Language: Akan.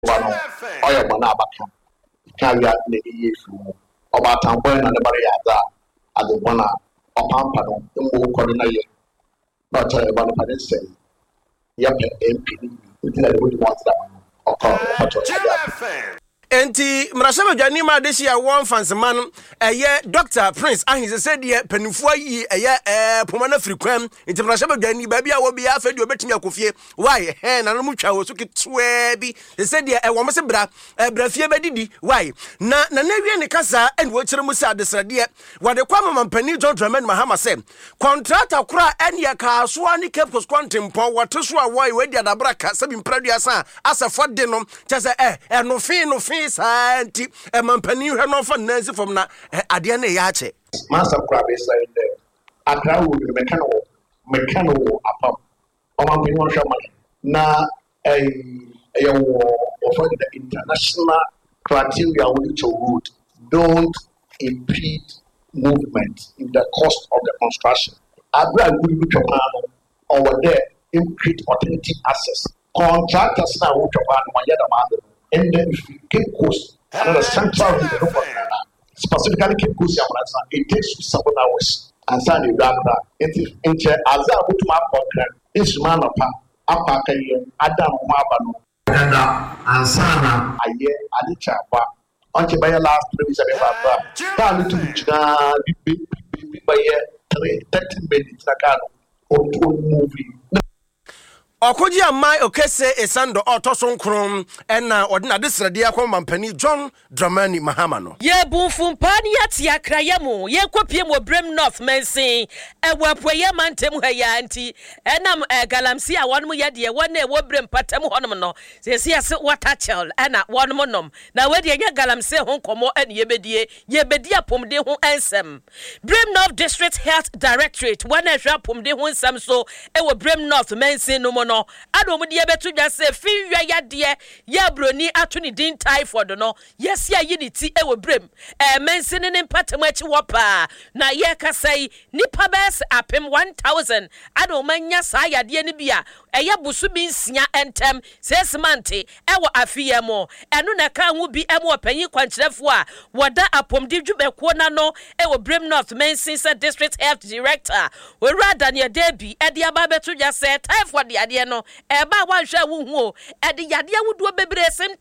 one oil banabaka. Carry out the issue about Tampa and the Barriada at the one of Pampano, the more coordinated. Not about the Padres. Yep, MP, which I would want that. Enti mrashaba dwani ma de hia won fanseman Dr. Prince ahise said ye panifo yi pomana frikwam enti mrashaba dwani ba bia wo bia afedi obetimi akofie why na no mutwa wo so ketwe bi said ye wo mse bra fie bedidi why na wie ne kasa en wo kire mu sa desrade wade kwa mampani John Dramani Mahama say contractor kura en ye ka so ani Cape Coast Quantum wote so awoi we dia dabra ka sabi mpraduasa asafo de no chese no fin santi mampani hwe no fa nansi from na ade na ya che master crab is in there akra wo mechanical apam o mampani won hwe man na of the international criteria which road don't impede movement in the cost of the construction abra good plan over there impede authentic access contractors now who plan one year the and then if you Cape Coast, another central region, specifically Cape Coast, it takes you 7 hours. And Sunday, Rabba, it's in chair as I put my program. It's man of Apaka, Adam Mabano, and Sana, a year, Alichapa, until by last 3 minutes, or 2 movie. Okoji amai okese esando otoson krom ena odina desrade akwa mampani John Dramani Mahama no ye bunfum pani atia krayemu ye kopie mo Brem North mensin ewapoye mantem haya anti enam galamsi a wonmo ye de won na wo Brem patam honom no sesi ase watachel ena wonmo nom na we de ye galamsi ho komo ene ye bedi apomde ho ensem Brem North District Health Directorate wan ehwa apomde ho ensem so ewo Brem North mensin no no adom de betu dwa se fi ya de ya broni ato ni din typhoid no yes ya yi ni ti ewo Brem mensini ne mpatem achi wopa na ye kasai nipa bes apem 1000 adom anya sa ya de ni bia eye busu bi nsia entem 6 months ewo afiye mo eno na ka hu bi emo panyin kwankyerefo a woda apomdi dwubeko na no ewo Brem North Mensin District Health Director we rather ne Debi e de aba betu dwa se typhoid ya no eba wanhwa wo hu o e de yade awudo bebre